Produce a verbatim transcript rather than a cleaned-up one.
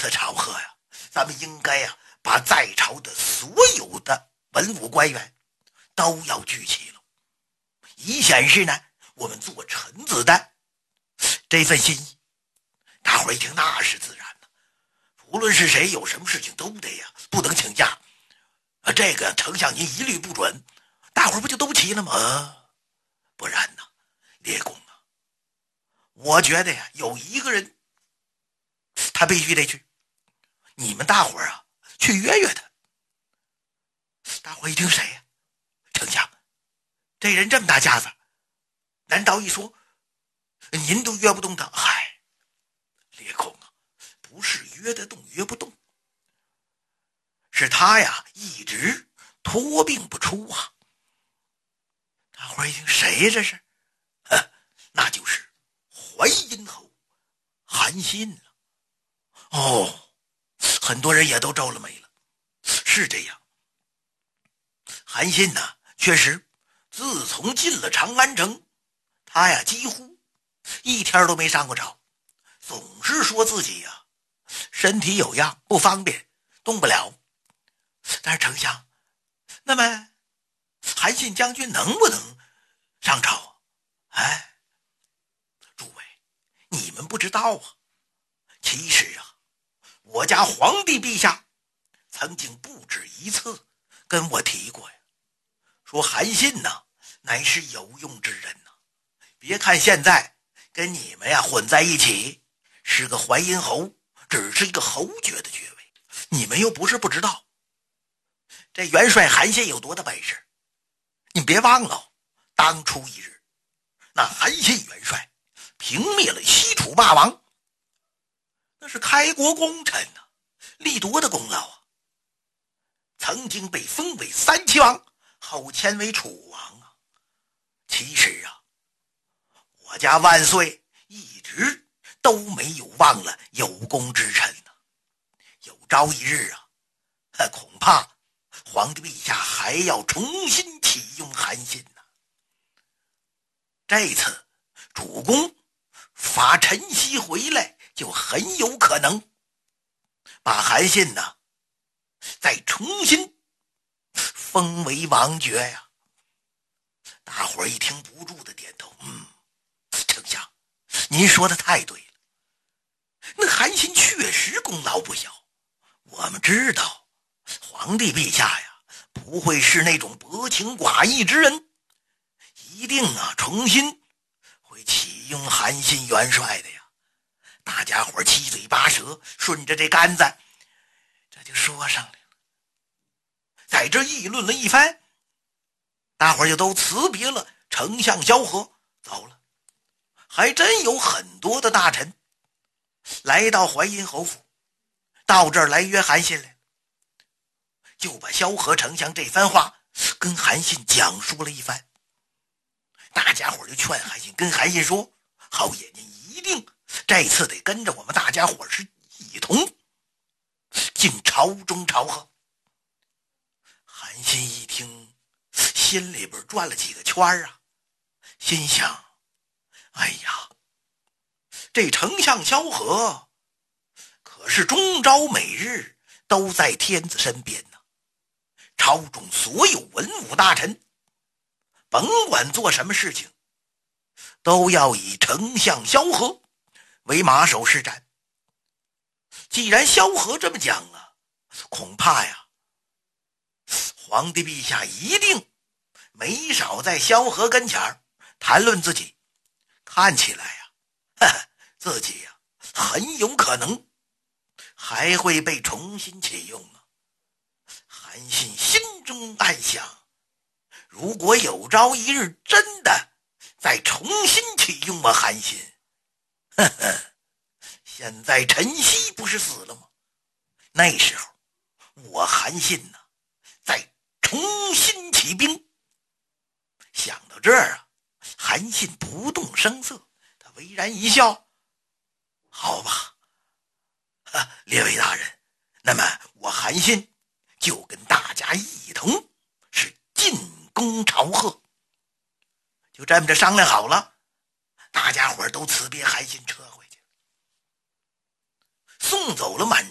次朝贺呀，咱们应该呀把在朝的所有的文武官员都要聚齐了，以显示呢我们做臣子的这份心意。大伙儿一听那是自然的，无论是谁有什么事情都得呀不能请假啊，这个丞相您一律不准，大伙儿不就都齐了吗？呃、不然呢，列公啊，我觉得呀有一个人他必须得去，你们大伙儿啊去约约他。大伙儿一听谁呀？丞相，这人这么大架子，难道一说您都约不动他？嗨，列公啊，不是约得动约不动，是他呀一直托病不出啊。大伙儿一听谁这是？呵，那就是淮阴侯韩信了。哦，很多人也都皱了眉了。是这样，韩信呢，确实自从进了长安城，他呀几乎一天都没上过朝，总是说自己呀身体有恙不方便动不了。但是丞相，那么韩信将军能不能上朝啊？哎，诸位，你们不知道啊，其实啊我家皇帝陛下曾经不止一次跟我提过呀，说韩信呢乃是有用之人呢。别看现在跟你们呀混在一起，是个淮阴侯，只是一个侯爵的爵位，你们又不是不知道，这元帅韩信有多大本事。你别忘了，当初一日，那韩信元帅平灭了西楚霸王，那是开国功臣啊，立多大功劳啊！曾经被封为三齐王，后迁为楚王啊。其实啊，我家万岁一直都没有忘了有功之臣呢、啊。有朝一日啊，恐怕皇帝陛下还要重新启用韩信呢、啊。这次主公发陈豨回来，就很有可能把韩信呢再重新封为王爵呀。大伙儿一听不住的点头，嗯，丞相，您说的太对了。那韩信确实功劳不小，我们知道皇帝陛下呀不会是那种薄情寡义之人，一定啊重新会启用韩信元帅的呀。大家伙七嘴八舌，顺着这杆子这就说上来了。在这议论了一番，大伙就都辞别了丞相萧何走了。还真有很多的大臣来到淮阴侯府，到这儿来约韩信来，就把萧何丞相这番话跟韩信讲述了一番。大家伙就劝韩信，跟韩信说，侯爷您一定这次得跟着我们大家伙是一同进朝中朝贺。韩信一听，心里边转了几个圈啊，心想，哎呀，这丞相萧何可是终朝每日都在天子身边呢。朝中所有文武大臣，甭管做什么事情，都要以丞相萧何为马首是瞻。既然萧何这么讲了，恐怕呀皇帝陛下一定没少在萧何跟前谈论自己，看起来呀呵呵自己呀很有可能还会被重新启用啊。韩信心中暗想，如果有朝一日真的再重新启用我韩信，呵呵，现在陈豨不是死了吗？那时候我韩信呢再重新起兵。想到这儿啊，韩信不动声色，他微然一笑，好吧，列位大人，那么我韩信就跟大家一同是进宫朝贺。就这么着商量好了，大家伙都辞别韩信，撤回去，送走了满